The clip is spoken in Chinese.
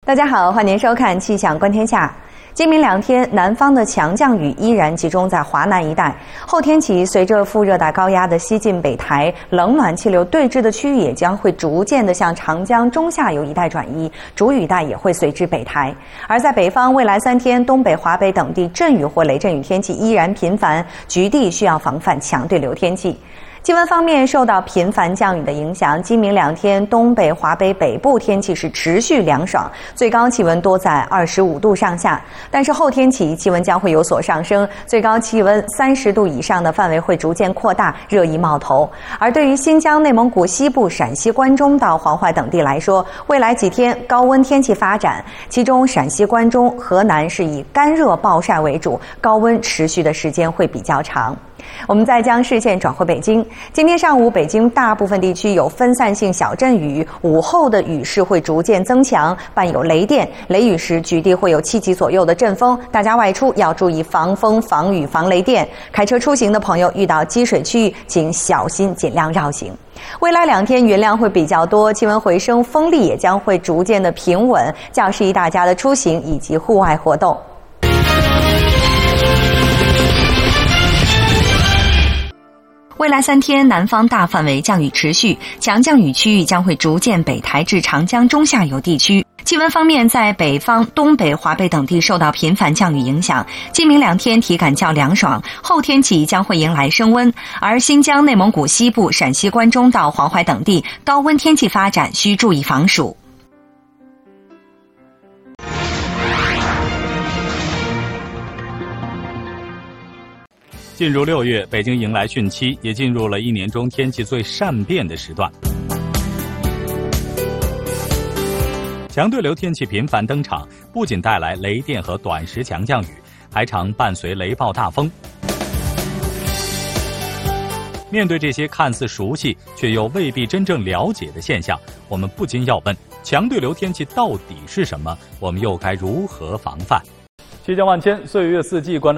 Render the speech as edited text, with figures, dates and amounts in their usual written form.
大家好，欢迎收看《气象观天下》。今明2天，南方的强降雨依然集中在华南一带。后天起，随着副热带高压的西进北抬，冷暖气流对峙的区域也将会逐渐的向长江中下游一带转移，主雨带也会随之北抬。而在北方，未来3天，东北、华北等地阵雨或雷阵雨天气依然频繁，局地需要防范强对流天气。气温方面，受到频繁降雨的影响，今明2天，东北、华北北部天气是持续凉爽，最高气温多在25度上下。但是后天起，气温将会有所上升，最高气温30度以上的范围会逐渐扩大，热意冒头。而对于新疆、内蒙古西部、陕西关中到黄淮等地来说，未来几天高温天气发展，其中陕西关中、河南是以干热暴晒为主，高温持续的时间会比较长。我们再将视线转回北京。今天上午，北京大部分地区有分散性小阵雨，午后的雨势会逐渐增强，伴有雷电。雷雨时，局地会有7级左右的阵风，大家外出要注意防风、防雨、防雷电。开车出行的朋友，遇到积水区域，请小心尽量绕行。未来2天云量会比较多，气温回升，风力也将会逐渐的平稳，较适宜大家的出行以及户外活动。未来3天，南方大范围降雨持续，强降雨区域将会逐渐北抬至长江中下游地区。气温方面，在北方、东北、华北等地受到频繁降雨影响，今明2天体感较凉爽，后天起将会迎来升温。而新疆、内蒙古西部、陕西关中到黄淮等地，高温天气发展需注意防暑。 进入6月，北京迎来汛期，也进入了1年中天气最善变的时段。强对流天气频繁登场，不仅带来雷电和短时强降雨，还常伴随雷暴大风。面对这些看似熟悉却又未必真正了解的现象，我们不禁要问：强对流天气到底是什么？我们又该如何防范？气象万千，岁月四季，关注